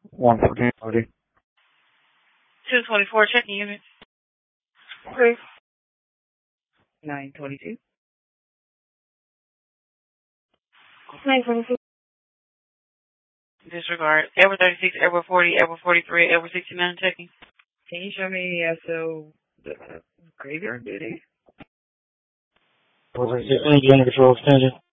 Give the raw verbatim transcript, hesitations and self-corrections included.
one fourteen forty. two twenty-four checking unit. Okay. nine twenty-two. nine twenty-two. Disregard. Edward thirty-six, Edward forty, Edward forty-three, Edward sixty-nine checking. Can you show me uh, so the graveyard duty? Was it just any unit control extension?